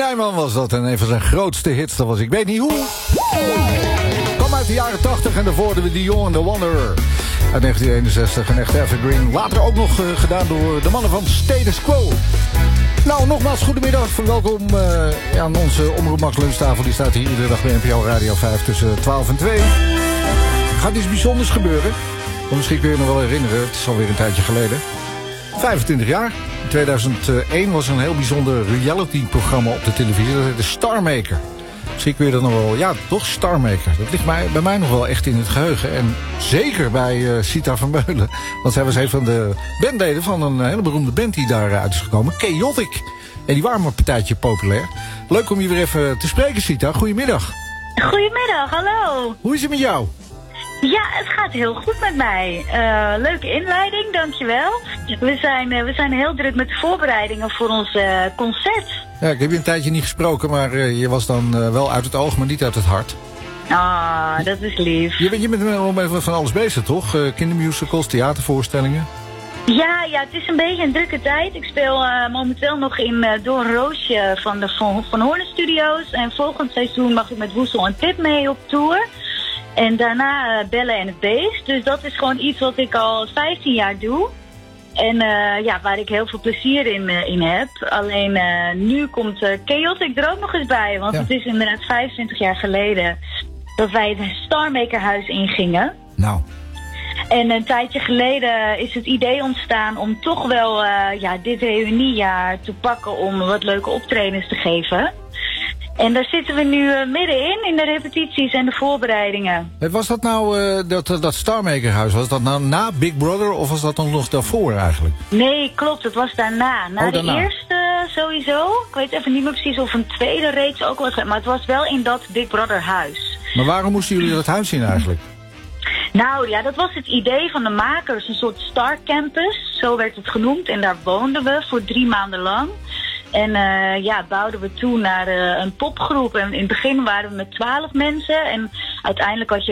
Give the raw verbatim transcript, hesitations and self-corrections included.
Nijman was dat. En een van zijn grootste hits, dat was Ik Weet Niet Hoe. Kwam uit de jaren tachtig en daarvoor de Dion en The Wanderer. Uit negentien eenenzestig, een echte evergreen. Later ook nog uh, gedaan door de mannen van Status Quo. Nou, nogmaals, goedemiddag. Welkom uh, aan onze Omroep Max Lunchtafel. Die staat hier iedere dag bij N P O Radio vijf tussen twaalf en twee. Gaat iets bijzonders gebeuren. Want misschien kun je je nog wel herinneren, het is alweer een tijdje geleden. vijfentwintig jaar. In tweeduizend één was er een heel bijzonder reality-programma op de televisie. Dat heette Star Maker. Misschien kun je dat nog wel... Ja, toch? Star Maker. Dat ligt mij, bij mij nog wel echt in het geheugen. En zeker bij uh, Sita Vermeulen. Want zij was een van de bandleden van een hele beroemde band die daaruit is gekomen. Chaotic. En die waren maar een partijtje populair. Leuk om je weer even te spreken, Sita. Goedemiddag. Goedemiddag, hallo. Hoe is het met jou? Ja, het gaat heel goed met mij. Uh, leuke inleiding, dankjewel. We zijn, uh, we zijn heel druk met de voorbereidingen voor ons uh, concert. Ja, ik heb je een tijdje niet gesproken, maar uh, je was dan uh, wel uit het oog, maar niet uit het hart. Ah, dat is lief. Je, je bent wel met van alles bezig, toch? Uh, kindermusicals, theatervoorstellingen? Ja, ja, het is een beetje een drukke tijd. Ik speel uh, momenteel nog in uh, Door een Roosje van de Van, van Hoorn Studios. En volgend seizoen mag ik met Woesel en Tip mee op tour. En daarna uh, Bellen en het Beest. Dus dat is gewoon iets wat ik al vijftien jaar doe. En uh, ja, waar ik heel veel plezier in, uh, in heb. Alleen uh, nu komt uh, Chaotic er ook nog eens bij. Want ja. Het is inderdaad vijfentwintig jaar geleden dat wij het Star Maker huis ingingen. Nou. En een tijdje geleden is het idee ontstaan om toch wel uh, ja, dit reuniejaar te pakken om wat leuke optredens te geven. En daar zitten we nu uh, middenin, in de repetities en de voorbereidingen. Was dat nou, uh, dat, dat Star Maker huis, was dat nou na Big Brother of was dat dan nog daarvoor eigenlijk? Nee, klopt, het was daarna. Na oh, daarna. de eerste sowieso. Ik weet even niet meer precies of een tweede reeks ook was, maar het was wel in dat Big Brother huis. Maar waarom moesten jullie dat huis zien eigenlijk? Nou ja, dat was het idee van de makers, een soort Star Campus, zo werd het genoemd. En daar woonden we voor drie maanden lang. En uh, ja, bouwden we toen naar uh, een popgroep. En in het begin waren we met twaalf mensen. En uiteindelijk had je